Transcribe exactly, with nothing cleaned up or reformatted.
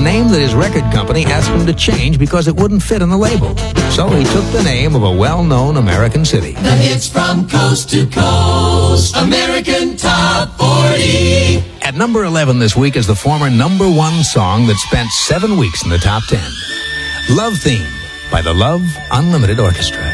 name that his record company asked him to change because it wouldn't fit on the label. So he took the name of a well-known American city. The hits from coast to coast, American Top forty. At number eleven this week is the former number one song that spent seven weeks in the top ten. Love Theme by the Love Unlimited Orchestra.